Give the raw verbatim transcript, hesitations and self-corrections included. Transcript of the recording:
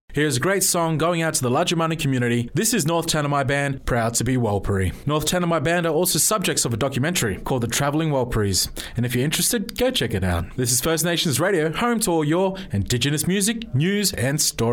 Here's a great song going out to the Lajamani community. This is North Tanami Band, proud to be Warlpiri. North Tanami Band are also subjects of a documentary called The Travelling Warlpiris. And if you're interested, go check it out. This is First Nations Radio, home to all your Indigenous music, news and stories.